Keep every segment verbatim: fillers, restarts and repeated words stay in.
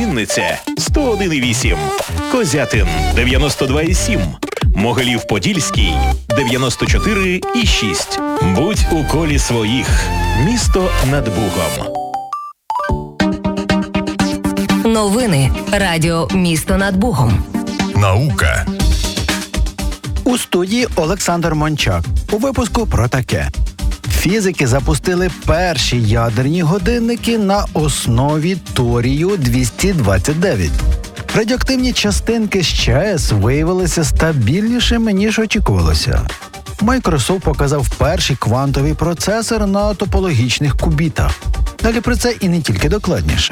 Вінниця сто один і вісім, Козятин дев'яносто два і сім, Могилів-Подільський дев'яносто чотири і шість. Будь у колі своїх. Місто над Бугом. Новини Радіо «Місто над Бугом». Наука. У студії Олександр Мончак. У випуску про таке. Фізики запустили перші ядерні годинники на основі торію двісті двадцять дев'ять. Радіоактивні частинки з ЧАЕС виявилися стабільнішими, ніж очікувалося. Microsoft показав перший квантовий процесор на топологічних кубітах. Далі про це і не тільки докладніше.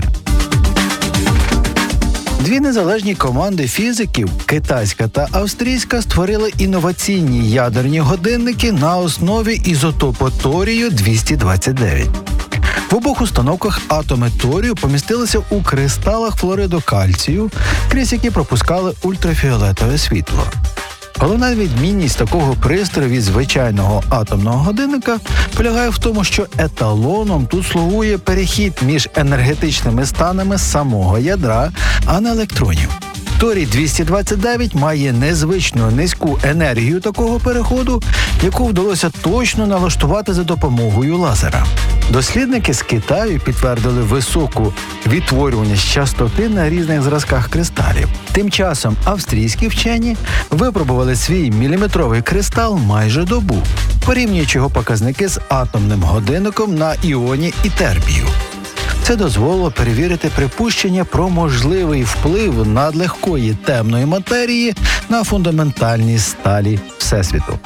Дві незалежні команди фізиків, китайська та австрійська, створили інноваційні ядерні годинники на основі ізотопу торію двісті двадцять дев'ять. В обох установках атоми торію помістилися у кристалах флориду кальцію, крізь які пропускали ультрафіолетове світло. Головна відмінність такого пристрою від звичайного атомного годинника полягає в тому, що еталоном тут слугує перехід між енергетичними станами самого ядра, а не електронів. Торій двісті двадцять дев'ять має незвично низьку енергію такого переходу, яку вдалося точно налаштувати за допомогою лазера. Дослідники з Китаю підтвердили високу відтворюваність частоти на різних зразках кристалів. Тим часом австрійські вчені випробували свій міліметровий кристал майже добу, порівнюючи його показники з атомним годинником на іоні ітербію. Це дозволило перевірити припущення про можливий вплив надлегкої темної матерії на фундаментальні сталі Всесвіту.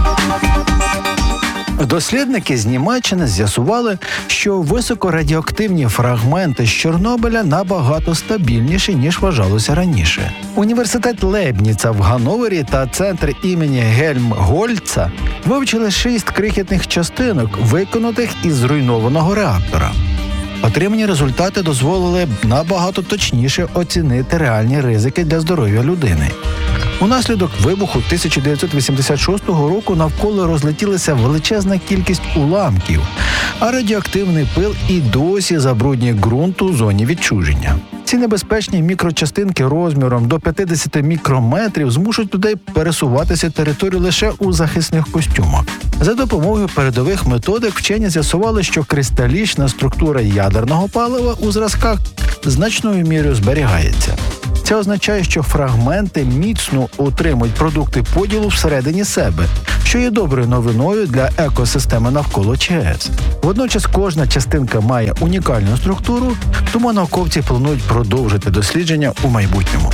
Дослідники з Німеччини з'ясували, що високорадіоактивні фрагменти з Чорнобиля набагато стабільніші, ніж вважалося раніше. Університет Лейбніца в Ганновері та центр імені Гельмгольца вивчили шість крихітних частинок, виконутих із зруйнованого реактора. Отримані результати дозволили набагато точніше оцінити реальні ризики для здоров'я людини. Унаслідок вибуху тисяча дев'ятсот вісімдесят шостого року навколо розлетілася величезна кількість уламків, а радіоактивний пил і досі забруднює ґрунт у зоні відчуження. Ці небезпечні мікрочастинки розміром до п'ятдесят мікрометрів змушують людей пересуватися територію лише у захисних костюмах. За допомогою передових методик вчені з'ясували, що кристалічна структура ядерного палива у зразках значною мірою зберігається. Це означає, що фрагменти міцно утримують продукти поділу всередині себе, що є доброю новиною для екосистеми навколо ЧАЕС. Водночас кожна частинка має унікальну структуру, тому науковці планують продовжити дослідження у майбутньому.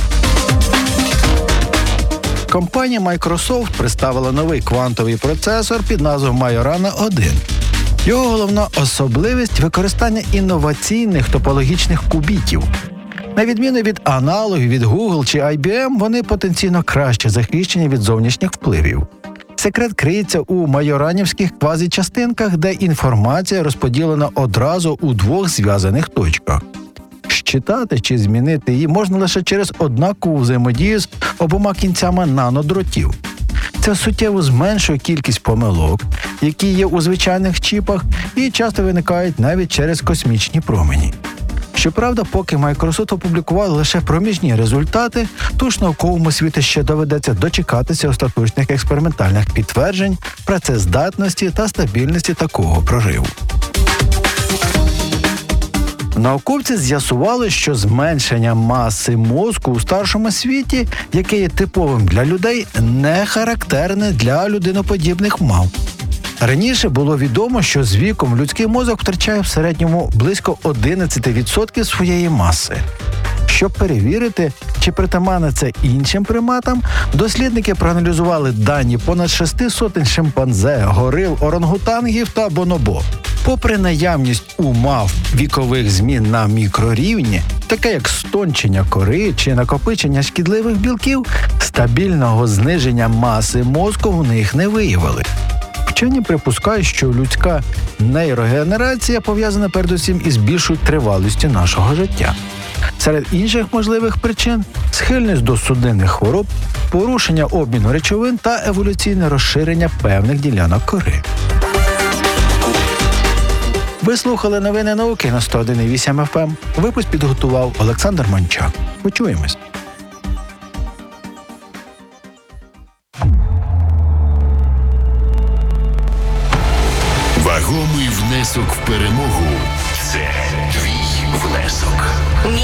Компанія Microsoft представила новий квантовий процесор під назвою Majorana один. Його головна особливість – використання інноваційних топологічних кубітів. На відміну від аналогів від Google чи ай бі ем, вони потенційно краще захищені від зовнішніх впливів. Секрет криється у майоранівських квазічастинках, де інформація розподілена одразу у двох зв'язаних точках. Щитати чи змінити її можна лише через однакову взаємодію з обома кінцями нанодротів. Це суттєво зменшує кількість помилок, які є у звичайних чіпах і часто виникають навіть через космічні промені. Щоправда, поки Microsoft опублікували лише проміжні результати, тож науковому світу ще доведеться дочекатися остаточних експериментальних підтверджень працездатності та стабільності такого прориву. Науковці з'ясували, що зменшення маси мозку у старшому світі, яке є типовим для людей, не характерне для людиноподібних мавп. Раніше було відомо, що з віком людський мозок втрачає в середньому близько одинадцять відсотків своєї маси. Щоб перевірити, чи притаманне це іншим приматам, дослідники проаналізували дані понад шести сотень шимпанзе, горил, орангутангів та бонобо. Попри наявність у мавп вікових змін на мікрорівні, таке як стончення кори чи накопичення шкідливих білків, стабільного зниження маси мозку в них не виявили. Вчені припускають, що людська нейрогенерація пов'язана передусім із більшою тривалістю нашого життя. Серед інших можливих причин – схильність до судинних хвороб, порушення обміну речовин та еволюційне розширення певних ділянок кори. Ви слухали новини науки на сто один і вісім еф ем. Випуск підготував Олександр Мончак. Почуємось. Вагомий внесок в перемогу – це твій внесок.